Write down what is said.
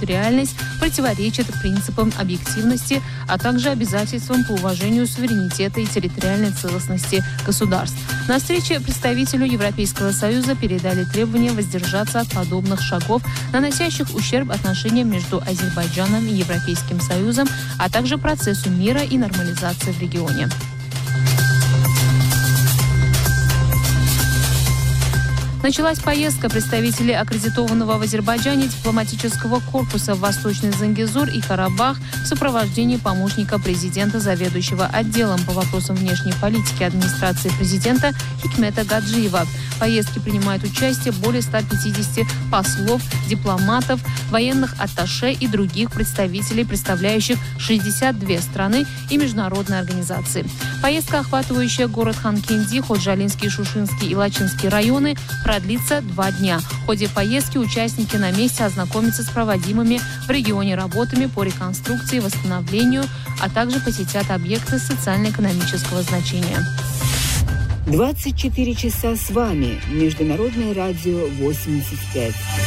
территориальность противоречит принципам объективности, а также обязательствам по уважению суверенитета и территориальной целостности государств. На встрече представителю Европейского Союза передали требования воздержаться от подобных шагов, наносящих ущерб отношениям между Азербайджаном и Европейским Союзом, а также процессу мира и нормализации в регионе. Началась поездка представителей аккредитованного в Азербайджане дипломатического корпуса в Восточный Зангезур и Карабах в сопровождении помощника президента, заведующего отделом по вопросам внешней политики администрации президента Хикмета Гаджиева. В поездке принимают участие более 150 послов, дипломатов, военных атташе и других представителей, представляющих 62 страны и международные организации. Поездка, охватывающая город Ханкенди, Ходжалинский, Шушинский и Лачинский районы, продлится 2 дня. В ходе поездки участники на месте ознакомятся с проводимыми в регионе работами по реконструкции и восстановлению, а также посетят объекты социально-экономического значения. 24 часа с вами. Международное радио 85.